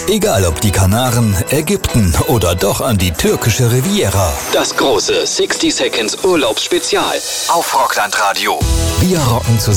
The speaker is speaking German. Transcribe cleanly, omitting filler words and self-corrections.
Egal ob die Kanaren, Ägypten oder doch an die türkische Riviera. Das große 60 Seconds Urlaubsspezial auf Rockland Radio. Wir rocken zusammen.